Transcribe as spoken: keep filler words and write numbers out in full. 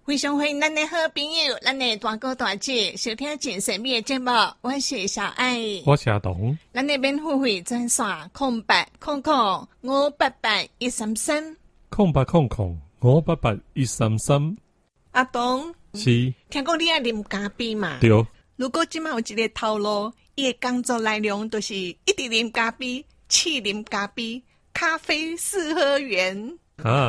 非常欢迎咱的好朋友，咱的大哥大姐收听真神秘的节目。我是小爱， 我是阿童。 咱的免付费专线空八空空五八八一三三空八空空五八八一三三。 阿童是， 听讲你爱啉咖啡嘛？ 对。 如果今晚有一个头路，伊的工作内容就是一直啉咖啡，气啉咖啡，咖啡四合园。 啊。